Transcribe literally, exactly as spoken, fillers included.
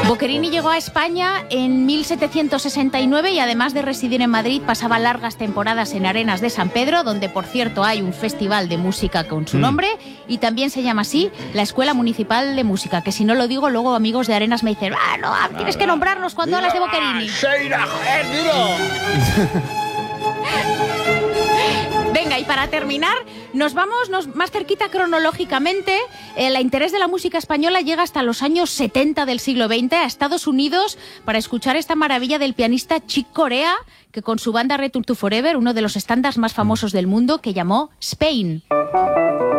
Boccherini llegó a España en mil setecientos sesenta y nueve y además de residir en Madrid pasaba largas temporadas en Arenas de San Pedro, donde por cierto hay un festival de música con su mm. nombre y también se llama así la Escuela Municipal de Música, que si no lo digo luego amigos de Arenas me dicen ah, no, ah, tienes que nombrarlos cuando hablas de Boccherini. Venga, y para terminar, nos vamos nos, más cerquita cronológicamente. El interés de la música española llega hasta los años setenta del siglo veinte a Estados Unidos para escuchar esta maravilla del pianista Chick Corea, que con su banda Return to Forever, uno de los estándares más famosos del mundo, que llamó Spain.